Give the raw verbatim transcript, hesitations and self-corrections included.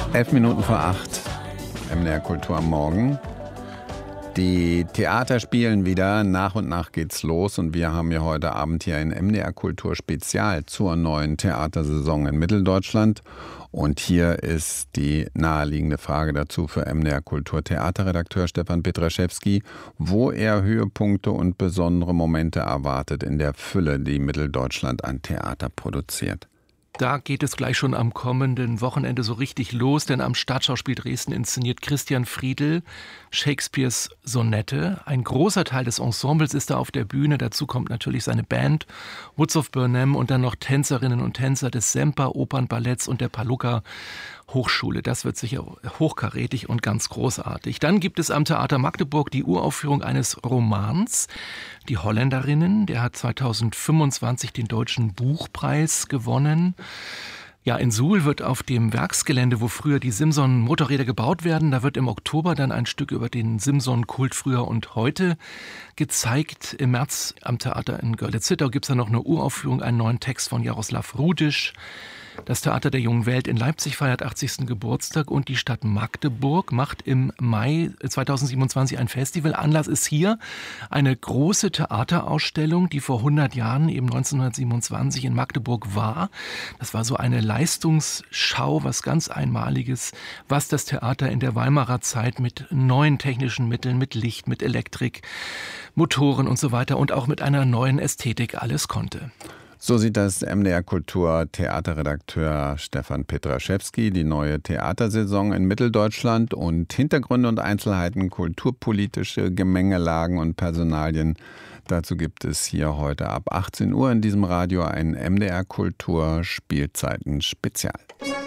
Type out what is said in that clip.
Elf Minuten vor acht, M D R Kultur am Morgen. Die Theater spielen wieder, nach und nach geht's los und wir haben ja heute Abend hier ein M D R Kultur Spezial zur neuen Theatersaison in Mitteldeutschland. Und hier ist die naheliegende Frage dazu für M D R Kultur Theaterredakteur Stefan Petraschewski, wo er Höhepunkte und besondere Momente erwartet in der Fülle, die Mitteldeutschland an Theater produziert. Da geht es gleich schon am kommenden Wochenende so richtig los, denn am Staatsschauspiel Dresden inszeniert Christian Friedl Shakespeares Sonette. Ein großer Teil des Ensembles ist da auf der Bühne. Dazu kommt natürlich seine Band, Woods of Burnham und dann noch Tänzerinnen und Tänzer des Semper Opernballetts und der Palluca Hochschule. Das wird sicher hochkarätig und ganz großartig. Dann gibt es am Theater Magdeburg die Uraufführung eines Romans, Die Holländerinnen. Der hat zweitausendfünfundzwanzig den Deutschen Buchpreis gewonnen. Ja, in Suhl wird auf dem Werksgelände, wo früher die Simson-Motorräder gebaut werden, da wird im Oktober dann ein Stück über den Simson-Kult früher und heute gezeigt. Im März am Theater in Görlitz-Zittau gibt es dann noch eine Uraufführung, einen neuen Text von Jaroslav Rudisch. Das Theater der Jungen Welt in Leipzig feiert achtzigsten Geburtstag und die Stadt Magdeburg macht im Mai zweitausendsiebenundzwanzig ein Festival. Anlass ist hier eine große Theaterausstellung, die vor hundert Jahren, eben neunzehnhundertsiebenundzwanzig in Magdeburg war. Das war so eine Leistungsschau, was ganz Einmaliges, was das Theater in der Weimarer Zeit mit neuen technischen Mitteln, mit Licht, mit Elektrik, Motoren und so weiter und auch mit einer neuen Ästhetik alles konnte. So sieht das M D R Kultur Theaterredakteur Stefan Petraschewski, die neue Theatersaison in Mitteldeutschland und Hintergründe und Einzelheiten, kulturpolitische Gemengelagen und Personalien. Dazu gibt es hier heute ab achtzehn Uhr in diesem Radio ein M D R Kultur Spielzeiten Spezial.